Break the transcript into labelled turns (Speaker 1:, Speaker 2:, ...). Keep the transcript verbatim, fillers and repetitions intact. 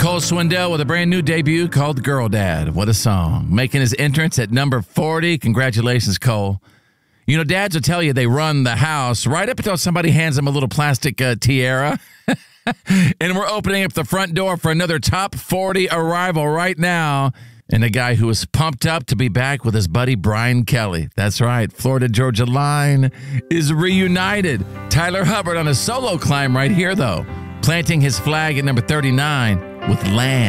Speaker 1: Cole Swindell with a brand new debut called Girl Dad. What a song. Making his entrance at number forty. Congratulations, Cole. You know, dads will tell you they run the house right up until somebody hands them a little plastic uh, tiara. And we're opening up the front door for another top forty arrival right now. And a guy who is pumped up to be back with his buddy Brian Kelly. That's right. Florida-Georgia line is reunited. Tyler Hubbard on a solo climb right here, though. Planting his flag at number thirty-nine with Land.